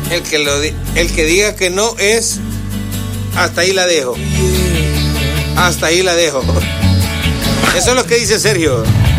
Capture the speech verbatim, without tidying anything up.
El que, lo, el que diga que no es, hasta ahí la dejo. Hasta ahí la dejo. Eso es lo que dice Sergio.